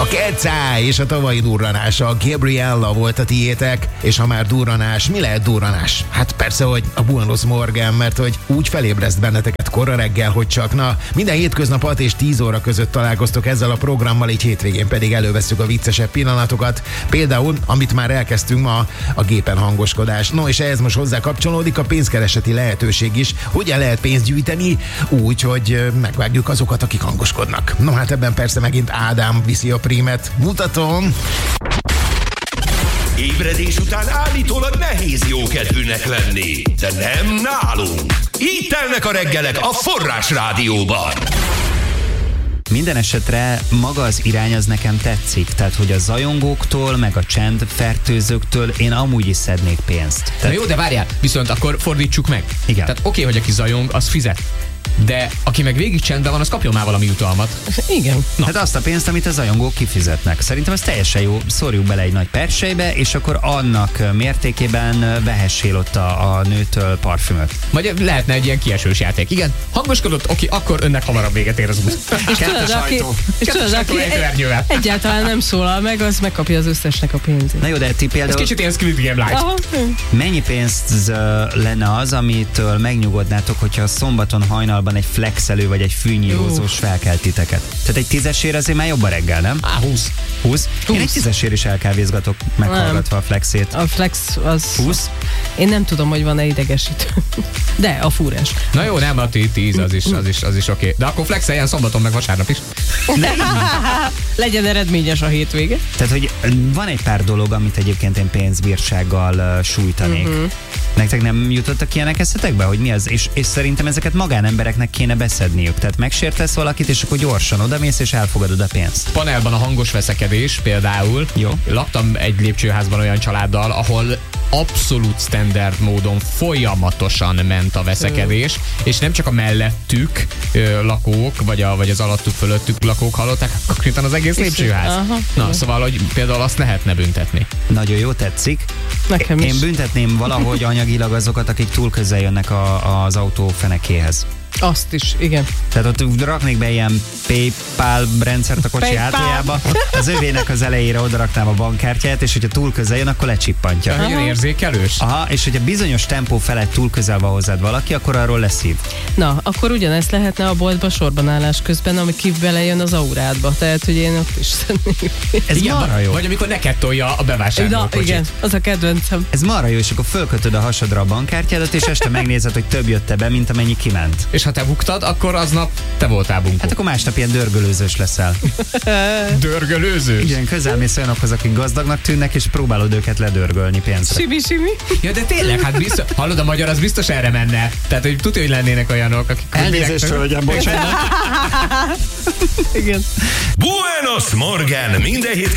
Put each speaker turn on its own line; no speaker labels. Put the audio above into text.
Kecáj és a tavalyi durranása, a Gabriella volt a tiétek, és ha már durranás, mi lehet durranás? Hát persze, hogy a Buenos Morgan, mert hogy úgy felébreszt benneteket kora reggel, hogy csak minden hétköznap 6 és 10 óra között találkoztok ezzel a programmal, így hétvégén pedig elővesszük a viccesebb pillanatokat. Például, amit már elkezdtünk ma, a gépen hangoskodás. No, és ehhez most hozzá kapcsolódik a pénzkereseti lehetőség is. Hogyan lehet pénzt gyűjteni? Úgy, hogy megvágjuk azokat, akik hangoskodnak. No, hát ebben persze megint Ádám viszi a prímet. Mutatom!
Ébredés után állítólag nehéz jókedvűnek lenni, de nem nálunk. Így telnek a reggelek a Forrás Rádióban.
Minden esetre maga az irány az nekem tetszik, tehát hogy a zajongóktól, meg a csendfertőzőktől én amúgy is szednék pénzt. Tehát...
Na jó, de várjál, viszont akkor fordítsuk meg.
Igen.
Tehát oké, hogy aki zajong, az fizet. De aki meg végig csendben van, az kapjon már valami jutalmat.
Igen.
Na. Hát azt a pénzt, amit a zajongók kifizetnek. Szerintem ez teljesen jó. Szórjuk bele egy nagy persejbe, és akkor annak mértékében vehessél ott a nőtől parfümöt.
Vagy lehetne egy ilyen kiesős játék. Igen, hangoskodott, oké, akkor önnek hamarabb véget ér az út.
És tudod, aki egyáltalán nem szólal meg, az megkapja az összesnek a pénzét.
Na jó, de ti például...
Ez kicsit ilyen Squid Game Light.
Mennyi pénzt lenne az, amitől megnyugodnátok, hogyha szombaton hajnalban egy flexelő vagy egy fűnyírózós felkelt titeket? Tehát egy 10-esért azért már jobb a reggel, nem?
20.
20? Én egy 10-esért is elkávézgatok meghallgatva a flexét.
A flex az...
20?
Én nem tudom, hogy van-e idegesítő. De a fúrás.
Na jó, nem, a 10 az is oké. De akkor flexeljen szombaton meg vasárnap is.
Legyen eredményes a hétvége.
Tehát, hogy van egy pár dolog, amit egyébként én pénzbírsággal sújtanék. Nektek nem jutottak ilyenek eszetekbe, hogy mi az? És szerintem ezeket magánembereknek kéne beszedniük. Tehát megsértesz valakit, és akkor gyorsan odamész, és elfogadod a pénzt.
Panelban a hangos veszekedés például.
Jó.
Laktam egy lépcsőházban olyan családdal, ahol abszolút standard módon folyamatosan ment a veszekedés, és nem csak a mellettük lakók, vagy az alattuk fölöttük lakók hallották, konkrétan az egész lépcsőház. Na, szóval, hogy például azt lehetne büntetni.
Nagyon jó, tetszik.
Nekem is.
Én büntetném valahogy anyagilag azokat, akik túl közel jönnek az autó fenekéhez.
Azt is, igen.
Tehát ott raknék be ilyen PayPal rendszert a kocsi hátuljába, az övének az elejére odaraknám a bankkártyát, és hogyha túl közel jön, akkor lecsippantja.
Nagyon érzékelős.
Aha, és hogyha bizonyos tempó felett túl közel van hozzád valaki, akkor arról leszív.
Na, akkor ugyanezt lehetne a boltba sorbanállás közben, amikor belejön az aurádba. Tehát, hogy én ott is szeretném.
Ez
igen,
marha jó.
Vagy amikor neked tolja a bevásárlókocsit.
Igen, az a kedvencem.
Ez marha jó, és akkor fölkötöd a hasadra a bankkártyádat, és este megnézed, hogy több jött be, mint amennyi kiment.
És ha te buktad, akkor aznap te voltál bunkó.
Hát akkor másnap ilyen dörgölőzős leszel.
Dörgölőzős?
Igen, közel mész olyanokhoz, akik gazdagnak tűnnek, és próbálod őket ledörgölni pénzre.
Simi.
Ja, de tényleg, hát biztos, hallod, a magyar az biztos erre menne. Tehát, hogy tudja, hogy lennének olyanok, akik...
Elnézést, hölgyem, bocsánat.
Igen.
Buenos Morgan, minden